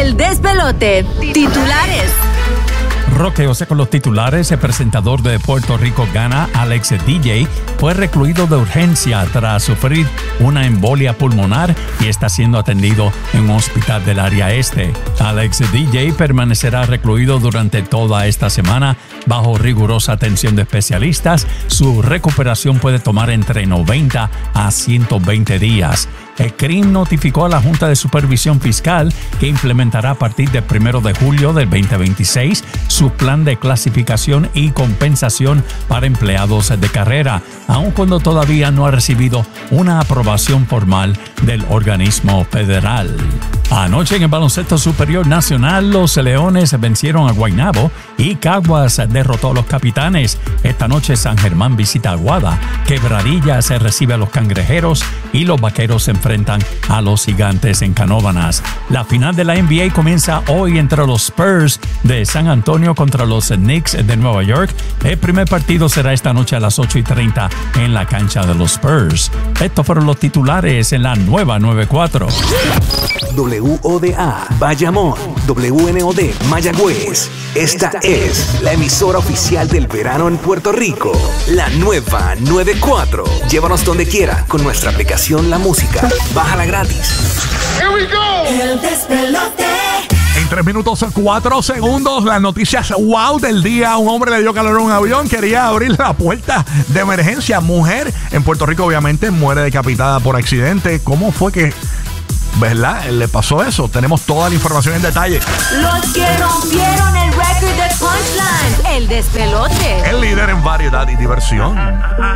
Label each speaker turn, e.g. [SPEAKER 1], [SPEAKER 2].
[SPEAKER 1] El despelote. Titulares.
[SPEAKER 2] Roque, o sea, con los titulares, el presentador de Puerto Rico Gana, Alex DJ, fue recluido de urgencia tras sufrir una embolia pulmonar y está siendo atendido en un hospital del área este. Alex DJ permanecerá recluido durante toda esta semana bajo rigurosa atención de especialistas. Su recuperación puede tomar entre 90 a 120 días. El CRIM notificó a la Junta de Supervisión Fiscal que implementará a partir del 1 de julio del 2026 su plan de clasificación y compensación para empleados de carrera, aun cuando todavía no ha recibido una aprobación formal del organismo federal. Anoche en el baloncesto superior nacional, los Leones vencieron a Guaynabo y Caguas derrotó a los Capitanes. Esta noche San Germán visita a Aguada, Quebradilla se recibe a los Cangrejeros y los Vaqueros se enfrentan a los Gigantes en Canóvanas. La final de la NBA comienza hoy entre los Spurs de San Antonio contra los Knicks de Nueva York. El primer partido será esta noche a las 8:30 en la cancha de los Spurs. Estos fueron los titulares en la nueva 94.
[SPEAKER 3] WODA Bayamón, WNOD Mayagüez. Esta es la emisora oficial del verano en Puerto Rico. La nueva 94. Llévanos donde quiera con nuestra aplicación La Música. Bájala gratis.
[SPEAKER 4] Here we go.
[SPEAKER 1] El despelote.
[SPEAKER 5] En 3 minutos 4 segundos, las noticias wow del día. Un hombre le dio calor a un avión, quería abrir la puerta de emergencia. Mujer en Puerto Rico obviamente muere decapitada por accidente. ¿Cómo fue que, verdad, le pasó eso? Tenemos toda la información en detalle.
[SPEAKER 1] Los que rompieron el récord de Punchline. El despelote.
[SPEAKER 5] El líder en variedad y diversión.